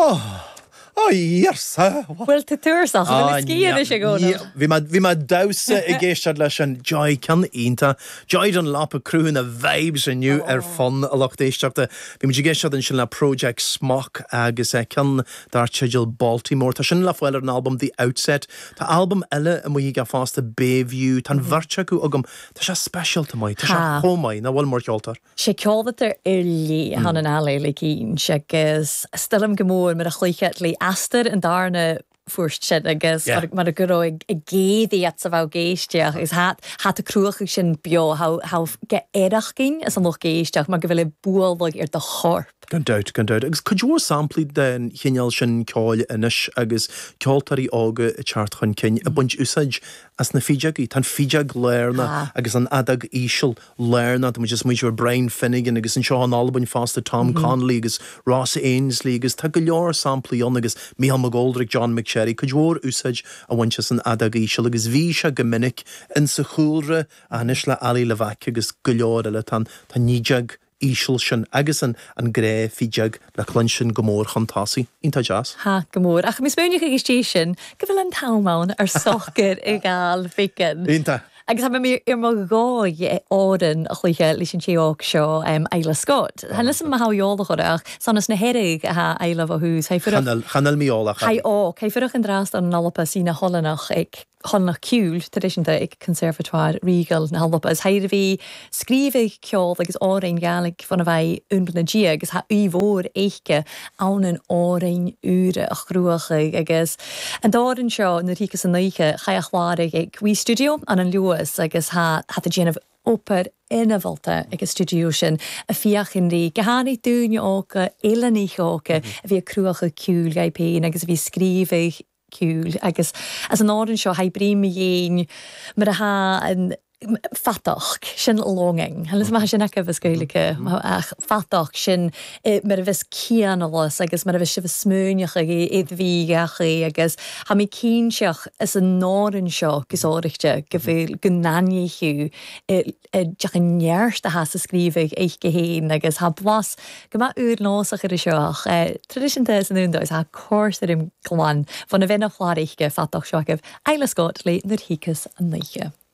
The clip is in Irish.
Iersa. Well, to túrsach, bhfuil scían is agóna. Bhí ma dawsa I géistead leis an joy can ínta, joy an lapa crún a vibes aniu fun a loch déisteachta. Bhí ma géistead an sin le Project Smock agus can dar Chigil Baltimore. Tá sin le fuil an album The Outset. Tá album eile a mu hí ga fásta Bayview. Tá bharrte acu agam. Tá sé special ta mai. Tá sé hómai na bhfuil mór ceoltar. Sé ceoldat lí han an ala le cín. Sé gus stillam gomór mar a chluichet lí astar an darna fúrst sin agus mar a guró ag géadí at sa bhá géisteach is hat a cruach sin bio how ge éireach cín is an loch géisteach mar go bhfuil búalbag de chorp. Gan doubt. Agus could you sample den chinneal sin ceáil inis agus ceoltarí ága I teart chun cin a buint úsáid as na fídeagaí tan fídeag léirna agus an adag ísisiil léirna mu just muid Brian Finnegan agus an seo an album fásta Tom Connolly agus Ross Ainsley agus tá go leor samplaíon agus Michael McGoldrick, John McSherry could you úsáid a bhaint an adag ísisiil agus bhí se go minic in sa chúra a hanis le Ali Levac agus go leor eile tan nídeag ísisiil sin agus an gré fídeag le clun sin gomór chantásaí ínta jazz. Ha, gomór. Ach, mis múnig ag station, go bhfuil an támán ar sochar I gáil ficin. Ínta. Agus ha mi má gáid ádan a chluiche leis an tíoch seo Eile Scott. Han listen ma hájóla chuach, sanas na herig a ha Eile a hús. Chanel miolach. Hai fyrach an drast an nalapa sína hollanach ag honnach ciúl tradiisianta ag conservatoire Regal na halpa as heidir bhí scríbh ceol agus árain galig fan a bheith unbna dia agus ha íhór éiche an an árain úre a chrúacha agus an dárin seo na ríchas an naiche chaiachlárig ag ví studio an Lewis agus ha a géanamh opar innavalta ag a studio sin a fiachin rí gahannig dúne óca élaních óca a bhí a cruacha ciúl gai pein agus a bhí scríbh ciúl agus as an áran seo ha brími dhéin mar a ha an fatach sin longing. Halis ma sin ag bheits goilike fatach sin mar a bheits cianalas agus mar a bheits sibh smúneach ag iad bhígachaí agus ha mi cínseach is an náran seo gus áirichte go bhfuil gunnaníú deach an nearst a has a scríbh eich gohéin agus ha blas go ma úr násach ar seoach tradiisianta is an únda is ha córs ar im glan van a bheith nach chláiriche fatach seo ag Eile Scott le nar híchas an naiche.